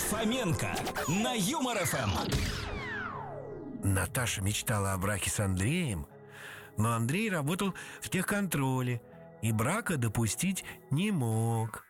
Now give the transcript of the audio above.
Фоменко на Юмор ФМ. Наташа мечтала о браке с Андреем, но Андрей работал в техконтроле и брака допустить не мог.